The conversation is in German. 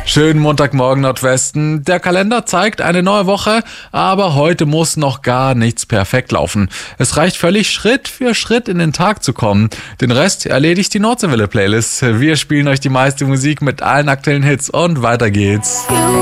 Schönen Montagmorgen Nordwesten. Der Kalender zeigt eine neue Woche, aber heute muss noch gar nichts perfekt laufen. Es reicht völlig Schritt für Schritt in den Tag zu kommen. Den Rest erledigt die Nordseewelle-Playlist. Wir spielen euch die meiste Musik mit allen aktuellen Hits und weiter geht's.